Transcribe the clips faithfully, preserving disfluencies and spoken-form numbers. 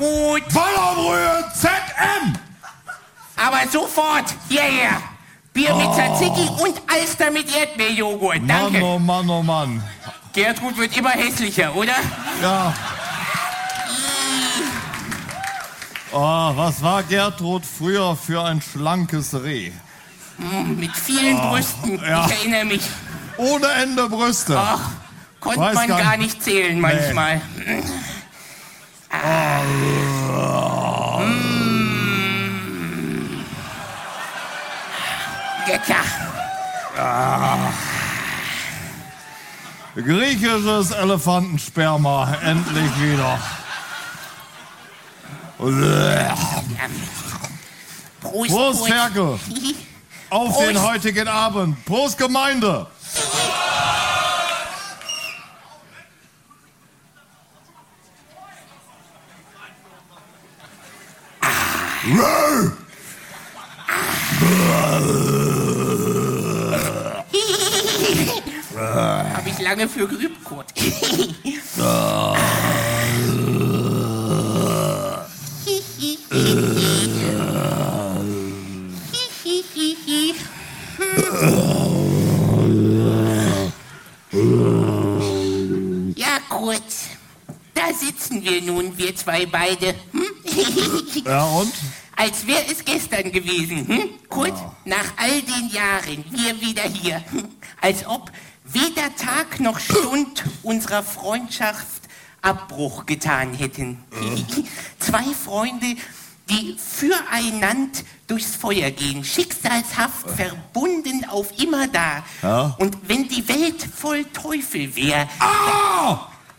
gut. Wallerbrühe Z M! Aber sofort hierher. Bier mit Oh. Tzatziki und Alster mit Erdbeerjoghurt. Danke. Mann, oh Mann, oh Mann. Gertrud wird immer hässlicher, oder? Ja. Oh, was war Gertrud früher für ein schlankes Reh? Mm, mit vielen Oh, Brüsten. ja. Ich erinnere mich. Ohne Ende Brüste. Ach, konnte Weiß man gar gar nicht. nicht zählen manchmal. Ah. Mm. Lecker. Ah. Griechisches Elefantensperma, endlich wieder. Prost, Prost, Ferkel. Auf Prost. den heutigen Abend. Prost, Gemeinde. Habe ich lange für geübt, Kurt. Ja, Kurt. Da sitzen wir nun, wir zwei beide. Hm? Ja, und? Als wäre es gestern gewesen. Hm? Kurt, nach all den Jahren, wir wieder hier. Hm? Als ob weder Tag noch Stund unserer Freundschaft Abbruch getan hätten. Zwei Freunde, die füreinander durchs Feuer gehen, schicksalshaft verbunden auf immer da. Ja. Und wenn die Welt voll Teufel wäre, Ah!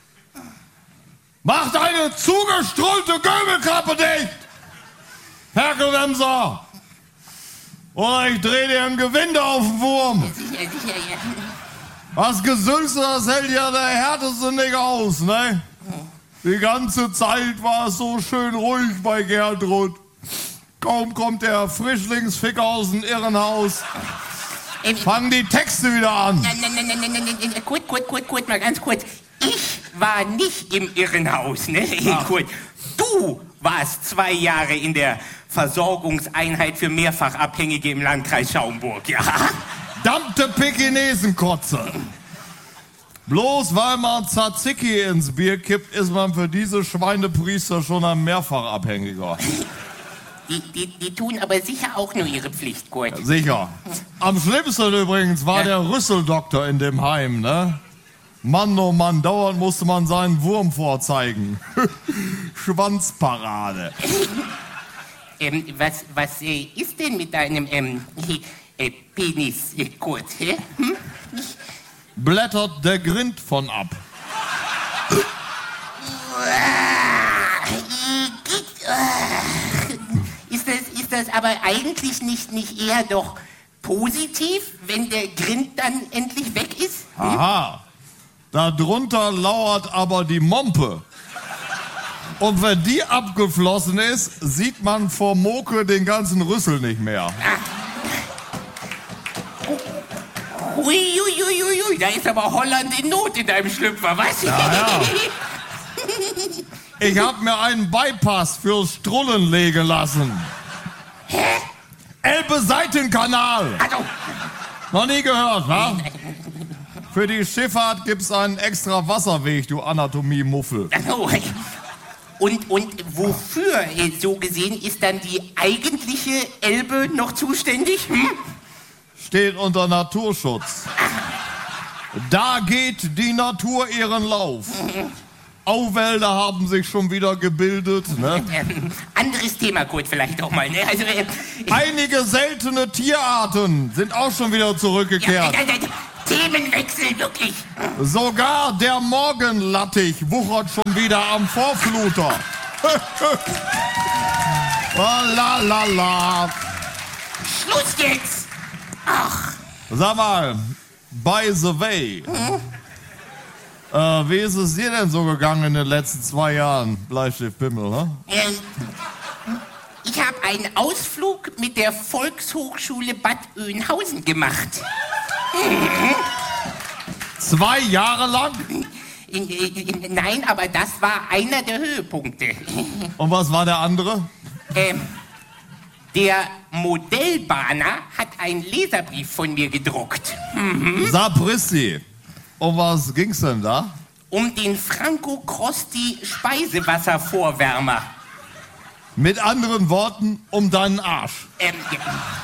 Mach deine zugestrullte Göbelkappe dicht! Ferkelwemser! Oder ich dreh dir ein Gewinde auf den Wurm! sicher, sicher, ja. Das Gesülze, das hält ja der Härteste nicht aus, ne? Die ganze Zeit war es so schön ruhig bei Gertrud. Kaum kommt der Frischlingsficker aus dem Irrenhaus, Ähm, fangen die Texte wieder an. Nein, nein, nein, nein, nein, nein, nein, nein, Kurt, Kurt, Kurt, Kurt, mal ganz kurz. Ich war nicht im Irrenhaus, ne? Kurt, du warst zwei Jahre in der Versorgungseinheit für Mehrfachabhängige im Landkreis Schaumburg, ja? Verdammte Pekinesenkotze. Bloß weil man Tzatziki ins Bier kippt, ist man für diese Schweinepriester schon ein Mehrfachabhängiger. Die, die, die tun aber sicher auch nur ihre Pflicht, Kurt. Sicher. Am schlimmsten übrigens war Ja. der Rüsseldoktor in dem Heim, ne? Mann, oh Mann, dauernd musste man seinen Wurm vorzeigen. Schwanzparade. Ähm, was, was äh, ist denn mit deinem, ähm, äh, Penis, äh, Kurt, hä? Hm? Blättert der Grind von ab. Ist das, ist das aber eigentlich nicht, nicht eher doch positiv, wenn der Grind dann endlich weg ist? Aha. Darunter lauert aber die Mompe. Und wenn die abgeflossen ist, sieht man vor Moke den ganzen Rüssel nicht mehr. Uiuiuiui, da ist aber Holland in Not in deinem Schlüpfer, was? Ja, ja. Ich hab mir einen Bypass fürs Strullen legen lassen. Hä? Elbe-Seitenkanal. Also, Noch nie gehört, wa? Für die Schifffahrt gibt's einen extra Wasserweg, du Anatomie-Muffel. also, und, und wofür, äh, so gesehen, ist dann die eigentliche Elbe noch zuständig? Hm? Steht unter Naturschutz. Da geht die Natur ihren Lauf. Auwälder haben sich schon wieder gebildet. Ne? Ähm, anderes Thema, Kurt, vielleicht auch mal. Ne? Also, äh, Einige seltene Tierarten sind auch schon wieder ja, zurückgekehrt. äh, äh, äh, Themenwechsel, wirklich. Sogar der Morgenlattich wuchert schon wieder am Vorfluter. Oh, la la la. Schluss jetzt. Ach, Sag mal, by the way, äh, wie ist es dir denn so gegangen in den letzten zwei Jahren, Bleistift Pimmel, ne? ähm, ich habe einen Ausflug mit der Volkshochschule Bad Oeynhausen gemacht. Zwei Jahre lang? Nein, aber das war einer der Höhepunkte. Und was war der andere? Ähm, der Modellbahner hat einen Leserbrief von mir gedruckt. Mhm. Sapristi. Um was ging's denn da? Um den Franco Crosti Speisewasservorwärmer. Mit anderen Worten, um deinen Arsch. Ähm, ja.